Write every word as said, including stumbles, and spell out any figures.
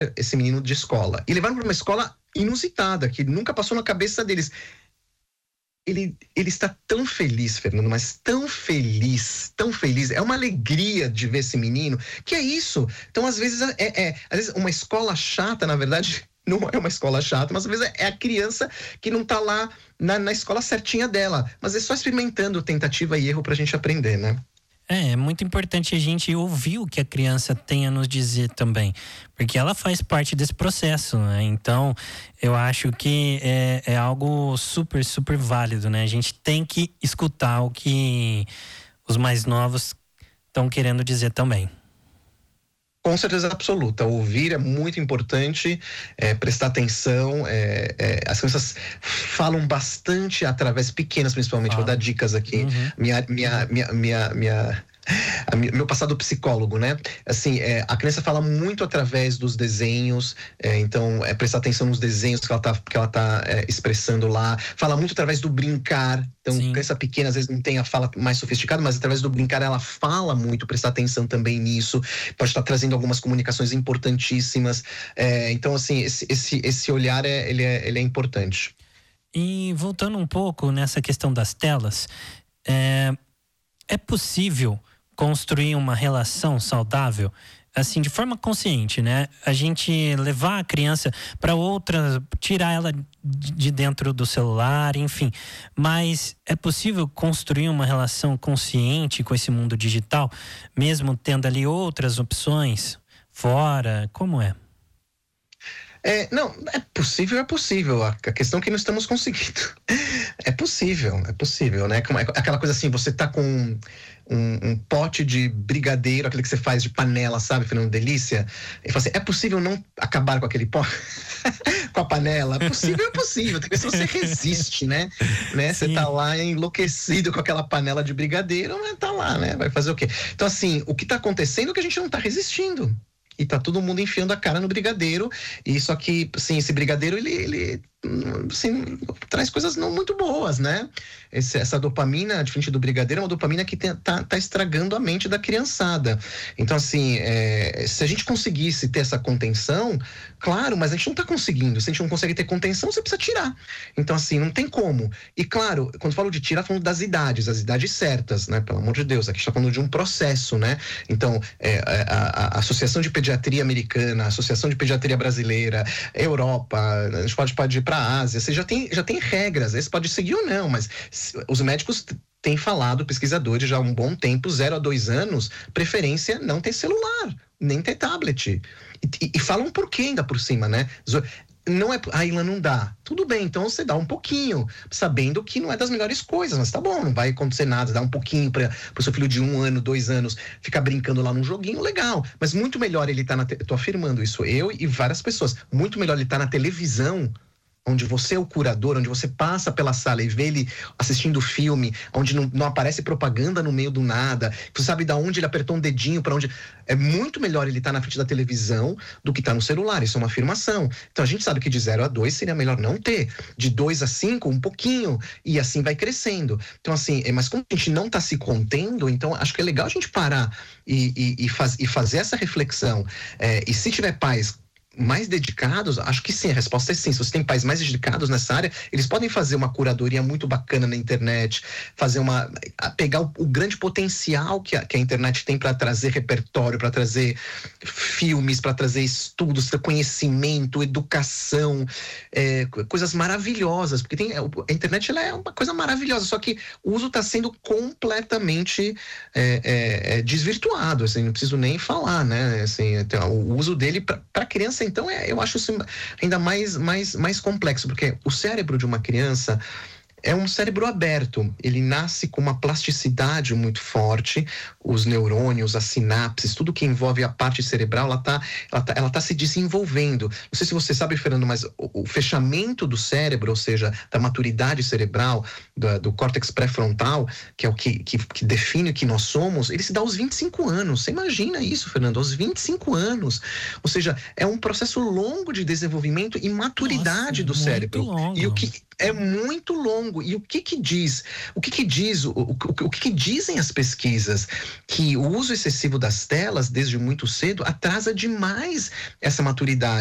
esse menino de escola. E levaram para uma escola inusitada, que nunca passou na cabeça deles. Ele, ele está tão feliz, Fernando, mas tão feliz, tão feliz. É uma alegria de ver esse menino, que é isso. Então, às vezes, é, é, às vezes uma escola chata, na verdade, não é uma escola chata, mas às vezes é a criança que não está lá na, na escola certinha dela. Mas é só experimentando tentativa e erro para a gente aprender, né? É, é muito importante a gente ouvir o que a criança tem a nos dizer também, porque ela faz parte desse processo, né? Então, eu acho que é, é algo super, super válido, né? A gente tem que escutar o que os mais novos estão querendo dizer também. Com certeza absoluta. Ouvir é muito importante, é, prestar atenção. É, é, as crianças falam bastante através, pequenas principalmente, Fala. Vou dar dicas aqui. Uhum. Minha, minha, minha, minha, minha, a, meu passado psicólogo, né? Assim, é, a criança fala muito através dos desenhos, é, então é prestar atenção nos desenhos que ela tá, que ela tá é, expressando lá. Fala muito através do brincar. Então, Sim. criança pequena às vezes não tem a fala mais sofisticada, mas através do brincar ela fala muito, prestar atenção também nisso. Pode estar trazendo algumas comunicações importantíssimas. É, então, assim, esse, esse, esse olhar é, ele é, ele é importante. E voltando um pouco nessa questão das telas, é, é possível construir uma relação saudável, assim, de forma consciente, né? A gente levar a criança para outra, tirar ela de dentro do celular, enfim. Mas é possível construir uma relação consciente com esse mundo digital, mesmo tendo ali outras opções fora? Como é? É, não, é possível, é possível. A questão é que não estamos conseguindo. É possível, é possível, né? Aquela coisa assim, você tá com um, um pote de brigadeiro, aquele que você faz de panela, sabe, Fernando? Delícia. E fala assim, é possível não acabar com aquele pó? Com a panela? É possível, é possível. Tem que ver se você resiste, né? né? Você tá lá enlouquecido com aquela panela de brigadeiro, mas tá lá, né? Vai fazer o quê? Então, assim, o que tá acontecendo é que a gente não tá resistindo. E tá todo mundo enfiando a cara no brigadeiro. E só que, assim, esse brigadeiro, ele, ele assim, traz coisas não muito boas, né? Esse, essa dopamina, diferente do brigadeiro, é uma dopamina que tem, tá, tá estragando a mente da criançada. Então, assim, é, se a gente conseguisse ter essa contenção, claro, mas a gente não tá conseguindo. Se a gente não consegue ter contenção, você precisa tirar. Então, assim, não tem como. E, claro, quando falo de tirar, falando das idades, as idades certas, né? Pelo amor de Deus, aqui a gente tá falando de um processo, né? Então, é, a, a, a Associação de Pediatria Americana, a Associação de Pediatria Brasileira, Europa, a gente pode, pode ir para a Ásia, você já tem, já tem regras, esse pode seguir ou não, mas os médicos têm falado, pesquisadores, já há um bom tempo, zero a dois anos, preferência não ter celular, nem ter tablet. E, e, e falam por quê ainda por cima, né? Não é, a Ilha não dá. Tudo bem, então você dá um pouquinho, sabendo que não é das melhores coisas, mas tá bom, não vai acontecer nada, dá um pouquinho para o seu filho de um ano, dois anos, ficar brincando lá num joguinho, legal. Mas muito melhor ele tá na, te... tô afirmando isso, eu e várias pessoas, muito melhor ele tá na televisão, onde você é o curador, onde você passa pela sala e vê ele assistindo o filme, onde não, não aparece propaganda no meio do nada, você sabe de onde ele apertou um dedinho, para onde... É muito melhor ele estar na frente da televisão do que estar no celular, isso é uma afirmação. Então a gente sabe que de zero a dois seria melhor não ter, de dois a cinco um pouquinho, e assim vai crescendo. Então assim, mas como a gente não está se contendo, então acho que é legal a gente parar e, e, e, faz, e fazer essa reflexão. É, e se tiver pais mais dedicados, acho que sim, a resposta é sim. Se você tem pais mais dedicados nessa área, eles podem fazer uma curadoria muito bacana na internet, fazer uma, pegar o, o grande potencial que a, que a internet tem para trazer repertório, para trazer filmes, para trazer estudos, conhecimento, educação, é, coisas maravilhosas, porque tem, a internet ela é uma coisa maravilhosa, só que o uso está sendo completamente é, é, é, desvirtuado, assim, não preciso nem falar, né? Assim, o uso dele para criança, então, é, eu acho isso ainda mais, mais, mais complexo, porque o cérebro de uma criança é um cérebro aberto, ele nasce com uma plasticidade muito forte, os neurônios, as sinapses, tudo que envolve a parte cerebral, ela tá, ela tá, ela tá se desenvolvendo. Não sei se você sabe, Fernando, mas o, o fechamento do cérebro, ou seja, da maturidade cerebral, do, do córtex pré-frontal, que é o que, que, que define o que nós somos, ele se dá aos vinte e cinco anos. Você imagina isso, Fernando, aos vinte e cinco anos. Ou seja, é um processo longo de desenvolvimento e maturidade Nossa, do cérebro. Longo. E o que é muito longo. E o que que diz? O que que diz? O, o, o que que dizem as pesquisas? Que o uso excessivo das telas, desde muito cedo, atrasa demais essa maturidade.